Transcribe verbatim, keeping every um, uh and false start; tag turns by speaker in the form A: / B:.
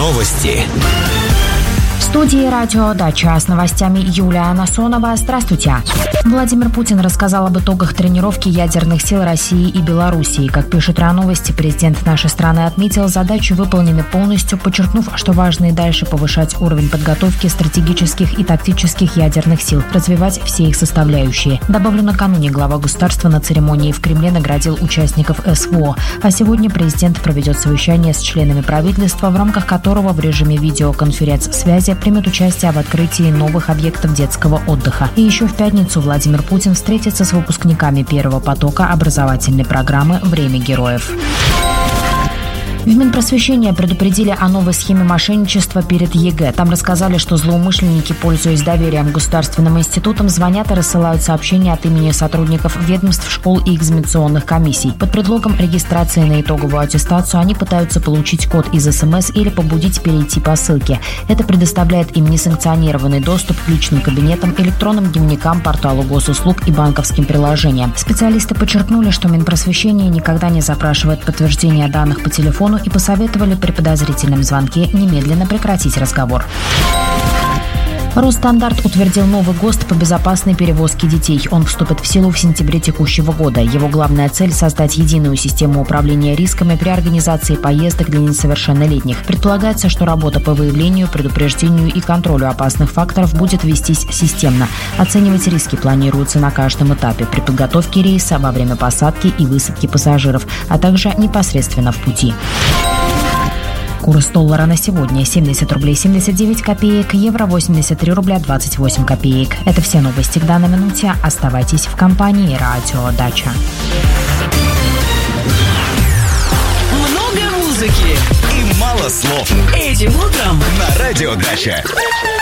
A: Новости.
B: В студии «Радио Дача» с новостями Юлия Анасонова. Здравствуйте. Владимир Путин рассказал об итогах тренировки ядерных сил России и Белоруссии. Как пишет РА Новости, президент нашей страны отметил, задачи выполнены полностью, подчеркнув, что важно и дальше повышать уровень подготовки стратегических и тактических ядерных сил, развивать все их составляющие. Добавлю, накануне глава государства на церемонии в Кремле наградил участников СВО. А сегодня президент проведет совещание с членами правительства, в рамках которого в режиме видеоконференц-связи примет участие в открытии новых объектов детского отдыха. И еще в пятницу Владимир Путин встретится с выпускниками первого потока образовательной программы «Время героев». В Минпросвещении предупредили о новой схеме мошенничества перед ЕГЭ. Там рассказали, что злоумышленники, пользуясь доверием государственным институтам, звонят и рассылают сообщения от имени сотрудников ведомств, школ и экзаменационных комиссий. Под предлогом регистрации на итоговую аттестацию они пытаются получить код из СМС или побудить перейти по ссылке. Это предоставляет им несанкционированный доступ к личным кабинетам, электронным дневникам, порталу госуслуг и банковским приложениям. Специалисты подчеркнули, что Минпросвещение никогда не запрашивает подтверждение данных по телефону и посоветовали при подозрительном звонке немедленно прекратить разговор. Росстандарт утвердил новый ГОСТ по безопасной перевозке детей. Он вступит в силу в сентябре текущего года. Его главная цель – создать единую систему управления рисками при организации поездок для несовершеннолетних. Предполагается, что работа по выявлению, предупреждению и контролю опасных факторов будет вестись системно. Оценивать риски планируется на каждом этапе при подготовке рейса, во время посадки и высадки пассажиров, а также непосредственно в пути. Курс доллара на сегодня семьдесят рублей семьдесят девять копеек, евро восемьдесят три рубля двадцать восемь копеек. Это все новости к данной минуте. Оставайтесь в компании «Радио Дача».
A: Много музыки и мало слов.
C: Этим утром
A: на «Радио Дача».